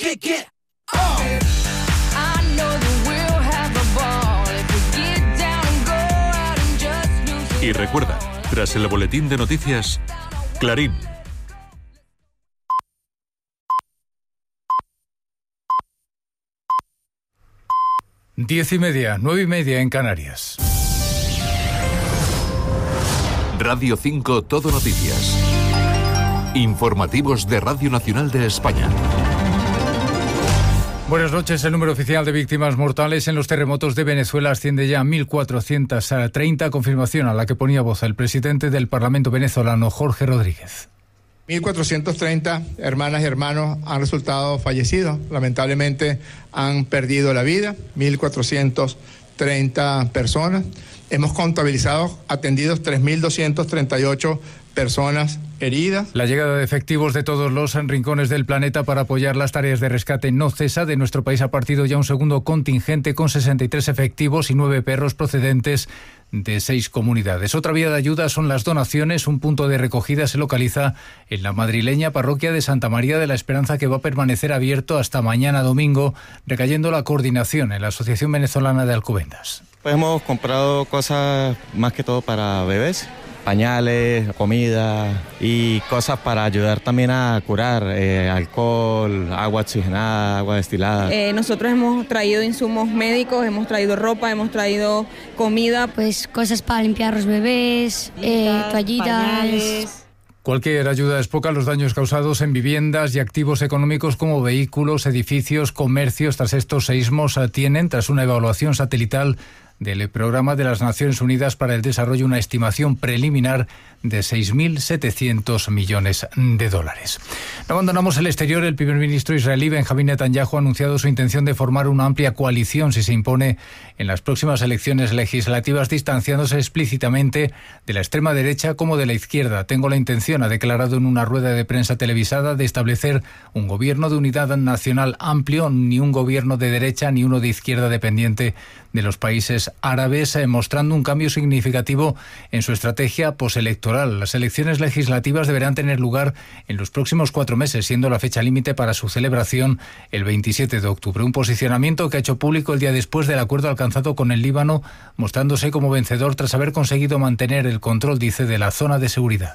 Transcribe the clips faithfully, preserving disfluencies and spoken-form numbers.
kick it off. I know that we'll have a ball if we get down and go out and just lose it. Y recuerda, tras el boletín de noticias, Clarín. Diez y media, nueve y media en Canarias. Radio cinco Todo Noticias. Informativos de Radio Nacional de España. Buenas noches. El número oficial de víctimas mortales en los terremotos de Venezuela asciende ya a mil cuatrocientos treinta, confirmación a la que ponía voz el presidente del Parlamento venezolano, Jorge Rodríguez. mil cuatrocientos treinta hermanas y hermanos han resultado fallecidos, lamentablemente han perdido la vida, mil cuatrocientos treinta personas. Hemos contabilizado atendidos tres mil doscientas treinta y ocho personas heridas. La llegada de efectivos de todos los rincones del planeta para apoyar las tareas de rescate no cesa. De nuestro país ha partido ya un segundo contingente con sesenta y tres efectivos y nueve perros procedentes de seis comunidades. Otra vía de ayuda son las donaciones. Un punto de recogida se localiza en la madrileña parroquia de Santa María de la Esperanza, que va a permanecer abierto hasta mañana domingo, recayendo la coordinación en la Asociación Venezolana de Alcobendas. Pues hemos comprado cosas más que todo para bebés, pañales, comida y cosas para ayudar también a curar, eh, alcohol, agua oxigenada, agua destilada. Eh, nosotros hemos traído insumos médicos, hemos traído ropa, hemos traído comida. Pues cosas para limpiar los bebés, eh, toallitas. Pañales. Cualquier ayuda es poca. Los daños causados en viviendas y activos económicos como vehículos, edificios, comercios tras estos seísmos tienen, tras una evaluación satelital del Programa de las Naciones Unidas para el Desarrollo, una estimación preliminar de seis mil setecientos millones de dólares. No abandonamos el exterior. El primer ministro israelí Benjamín Netanyahu ha anunciado su intención de formar una amplia coalición si se impone en las próximas elecciones legislativas, distanciándose explícitamente de la extrema derecha como de la izquierda. Tengo la intención, ha declarado en una rueda de prensa televisada, de establecer un gobierno de unidad nacional amplio, ni un gobierno de derecha ni uno de izquierda dependiente de los países árabes, eh, mostrando un cambio significativo en su estrategia postelectoral. Las elecciones legislativas deberán tener lugar en los próximos cuatro meses, siendo la fecha límite para su celebración el veintisiete de octubre. Un posicionamiento que ha hecho público el día después del acuerdo alcanzado con el Líbano, mostrándose como vencedor tras haber conseguido mantener el control, dice, de la zona de seguridad.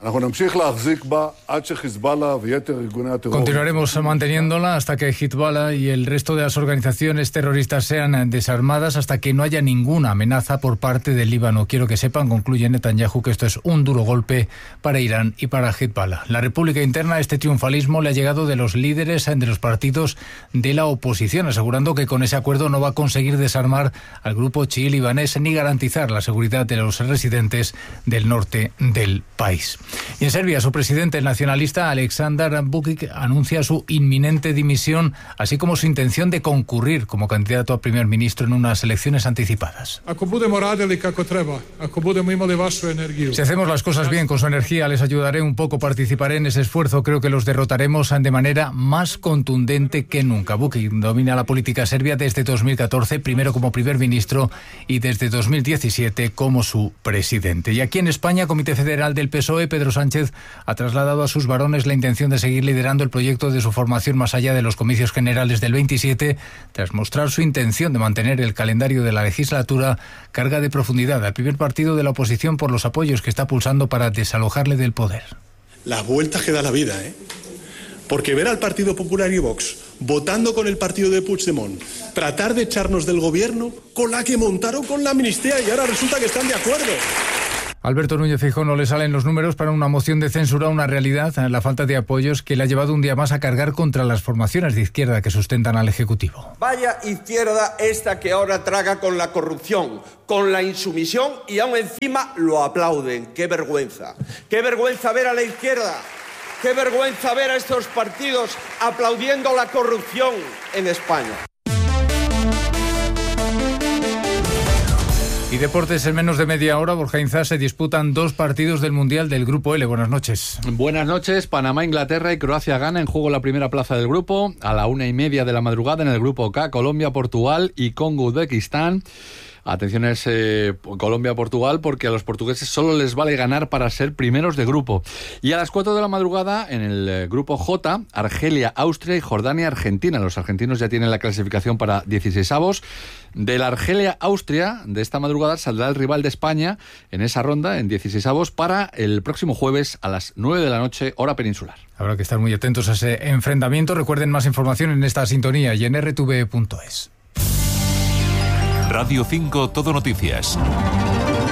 Continuaremos manteniéndola hasta que Hezbollah y el resto de las organizaciones terroristas sean desarmadas, hasta que no haya ninguna amenaza por parte del Líbano. Quiero que sepan, concluye Netanyahu, que esto es un duro golpe para Irán y para Hezbollah. La República Interna, este triunfalismo le ha llegado de los líderes de los partidos de la oposición, asegurando que con ese acuerdo no va a conseguir desarmar al grupo chií libanés ni garantizar la seguridad de los residentes del norte del país. Y en Serbia, su presidente, el nacionalista Aleksandar Vučić, anuncia su inminente dimisión, así como su intención de concurrir como candidato a primer ministro en unas elecciones anticipadas. Si hacemos las cosas bien con su energía, les ayudaré un poco, participaré en ese esfuerzo. Creo que los derrotaremos de manera más contundente que nunca. Vučić domina la política serbia desde dos mil catorce, primero como primer ministro y desde dos mil diecisiete como su presidente. Y aquí en España, Comité Federal del P S O E, Pedro Sánchez ha trasladado a sus varones la intención de seguir liderando el proyecto de su formación más allá de los comicios generales del veintisiete, tras mostrar su intención de mantener el calendario de la legislatura carga de profundidad al primer partido de la oposición por los apoyos que está pulsando para desalojarle del poder. Las vueltas que da la vida, ¿eh? Porque ver al Partido Popular y Vox votando con el partido de Puigdemont, tratar de echarnos del gobierno con la que montaron con la amnistía y ahora resulta que están de acuerdo. Alberto Núñez Feijóo no le salen los números para una moción de censura, una realidad, la falta de apoyos que le ha llevado un día más a cargar contra las formaciones de izquierda que sustentan al Ejecutivo. Vaya izquierda esta que ahora traga con la corrupción, con la insumisión y aún encima lo aplauden. ¡Qué vergüenza! ¡Qué vergüenza ver a la izquierda! ¡Qué vergüenza ver a estos partidos aplaudiendo la corrupción en España! Y deportes, en menos de media hora, Borja Inzá, se disputan dos partidos del Mundial del Grupo L. Buenas noches. Buenas noches. Panamá, Inglaterra y Croacia gana en juego la primera plaza del grupo. A la una y media de la madrugada en el Grupo K, Colombia, Portugal y Congo, Uzbekistán. Atención a ese Colombia-Portugal, porque a los portugueses solo les vale ganar para ser primeros de grupo. Y a las cuatro de la madrugada, en el eh, grupo J, Argelia, Austria y Jordania, Argentina. Los argentinos ya tienen la clasificación para dieciseisavos. De la Argelia-Austria, de esta madrugada, saldrá el rival de España en esa ronda, en dieciseisavos, para el próximo jueves a las nueve de la noche, hora peninsular. Habrá que estar muy atentos a ese enfrentamiento. Recuerden más información en esta sintonía y en r t v punto es. Radio cinco Todo Noticias.